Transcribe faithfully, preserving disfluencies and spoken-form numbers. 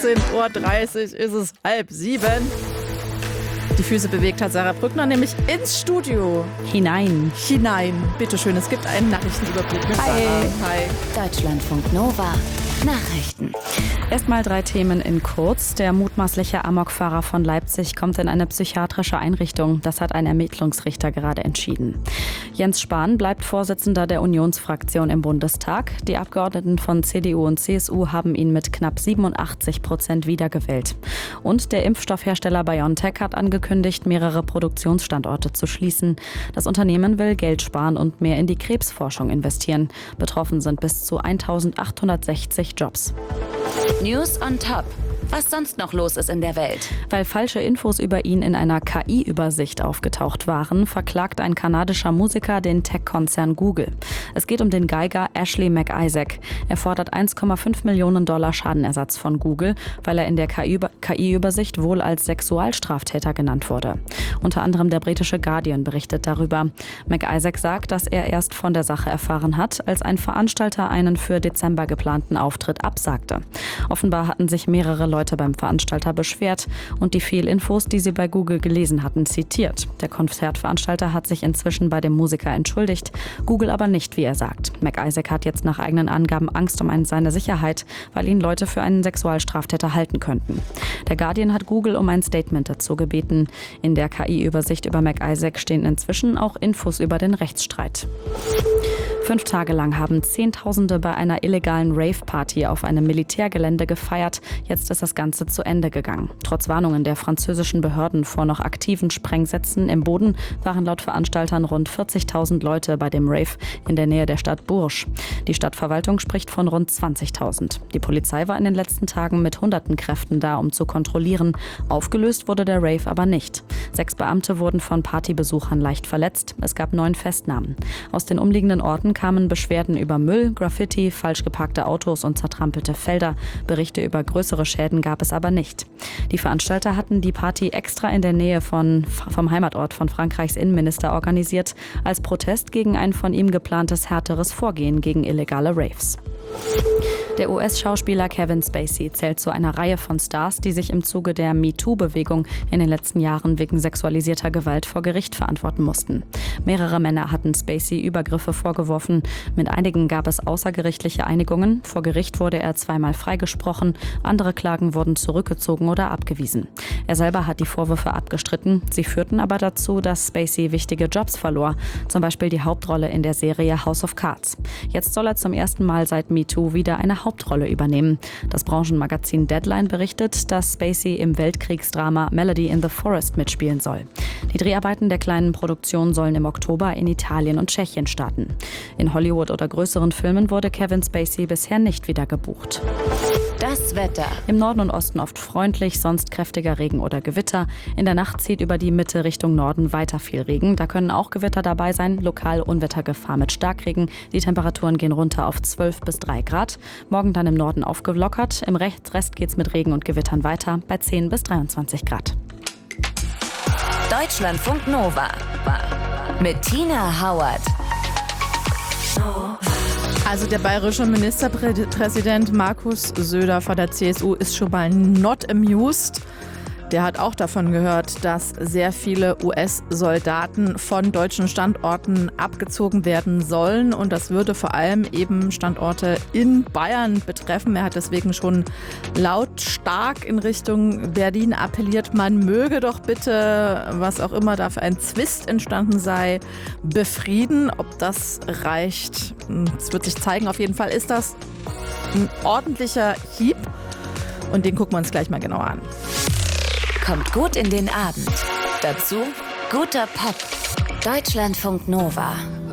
achtzehn Uhr dreißig ist es halb sieben. Die Füße bewegt hat Sarah Brückner nämlich ins Studio. Hinein. Hinein. Bitte schön, es gibt einen Nachrichtenüberblick mit Hi. Sarah. Hi. Deutschlandfunk Nova. Nachrichten. Erstmal drei Themen in kurz. Der mutmaßliche Amokfahrer von Leipzig kommt in eine psychiatrische Einrichtung. Das hat ein Ermittlungsrichter gerade entschieden. Jens Spahn bleibt Vorsitzender der Unionsfraktion im Bundestag. Die Abgeordneten von C D U und C S U haben ihn mit knapp siebenundachtzig Prozent wiedergewählt. Und der Impfstoffhersteller BioNTech hat angekündigt, mehrere Produktionsstandorte zu schließen. Das Unternehmen will Geld sparen und mehr in die Krebsforschung investieren. Betroffen sind bis zu eintausendachthundertsechzig Jobs. News on top. Was sonst noch los ist in der Welt. Weil falsche Infos über ihn in einer K I-Übersicht aufgetaucht waren, verklagt ein kanadischer Musiker den Tech-Konzern Google. Es geht um den Geiger Ashley McIsaac. Er fordert eins Komma fünf Millionen Dollar Schadenersatz von Google, weil er in der K I-Übersicht wohl als Sexualstraftäter genannt wurde. Unter anderem der britische Guardian berichtet darüber. McIsaac sagt, dass er erst von der Sache erfahren hat, als ein Veranstalter einen für Dezember geplanten Auftritt absagte. Offenbar hatten sich mehrere Leute beim Veranstalter beschwert und die Fehlinfos, die sie bei Google gelesen hatten, zitiert. Der Konzertveranstalter hat sich inzwischen bei dem Musiker entschuldigt, Google aber nicht, wie er sagt. McIsaac hat jetzt nach eigenen Angaben Angst um seine Sicherheit, weil ihn Leute für einen Sexualstraftäter halten könnten. Der Guardian hat Google um ein Statement dazu gebeten. In der K I-Übersicht über McIsaac stehen inzwischen auch Infos über den Rechtsstreit. Fünf Tage lang haben Zehntausende bei einer illegalen Rave-Party auf einem Militärgelände gefeiert. Jetzt ist das Ganze zu Ende gegangen. Trotz Warnungen der französischen Behörden vor noch aktiven Sprengsätzen im Boden waren laut Veranstaltern rund vierzigtausend Leute bei dem Rave in der Nähe der Stadt Bourges. Die Stadtverwaltung spricht von rund zwanzigtausend. Die Polizei war in den letzten Tagen mit hunderten Kräften da, um zu kontrollieren. Aufgelöst wurde der Rave aber nicht. Sechs Beamte wurden von Partybesuchern leicht verletzt. Es gab neun Festnahmen. Aus den umliegenden Orten kamen Beschwerden über Müll, Graffiti, falsch geparkte Autos und zertrampelte Felder. Berichte über größere Schäden gab es aber nicht. Die Veranstalter hatten die Party extra in der Nähe von, vom Heimatort von Frankreichs Innenminister organisiert, als Protest gegen ein von ihm geplantes härteres Vorgehen gegen illegale Raves. Der U S-Schauspieler Kevin Spacey zählt zu einer Reihe von Stars, die sich im Zuge der MeToo-Bewegung in den letzten Jahren wegen sexualisierter Gewalt vor Gericht verantworten mussten. Mehrere Männer hatten Spacey Übergriffe vorgeworfen. Mit einigen gab es außergerichtliche Einigungen. Vor Gericht wurde er zweimal freigesprochen. Andere Klagen wurden zurückgezogen oder abgewiesen. Er selber hat die Vorwürfe abgestritten. Sie führten aber dazu, dass Spacey wichtige Jobs verlor. Zum Beispiel die Hauptrolle in der Serie House of Cards. Jetzt soll er zum ersten Mal seit MeToo wieder eine Hauptrolle übernehmen. Das Branchenmagazin Deadline berichtet, dass Spacey im Weltkriegsdrama Melody in the Forest mitspielen soll. Die Dreharbeiten der kleinen Produktion sollen im Oktober in Italien und Tschechien starten. In Hollywood oder größeren Filmen wurde Kevin Spacey bisher nicht wieder gebucht. Das Wetter. Im Norden und Osten oft freundlich, sonst kräftiger Regen oder Gewitter. In der Nacht zieht über die Mitte Richtung Norden weiter viel Regen. Da können auch Gewitter dabei sein, lokal Unwettergefahr mit Starkregen. Die Temperaturen gehen runter auf zwölf bis drei Grad. Morgen dann im Norden aufgelockert. Im Rest geht's mit Regen und Gewittern weiter bei zehn bis dreiundzwanzig Grad. Deutschlandfunk Nova mit Tina Hauert. Also der bayerische Ministerpräsident Markus Söder von der C S U ist schon mal not amused. Der hat auch davon gehört, dass sehr viele U S-Soldaten von deutschen Standorten abgezogen werden sollen. Und das würde vor allem eben Standorte in Bayern betreffen. Er hat deswegen schon lautstark in Richtung Berlin appelliert, man möge doch bitte, was auch immer da für ein Zwist entstanden sei, befrieden. Ob das reicht, das wird sich zeigen. Auf jeden Fall ist das ein ordentlicher Hieb. Und den gucken wir uns gleich mal genauer an. Kommt gut in den Abend. Dazu guter Pop. Deutschlandfunk Nova.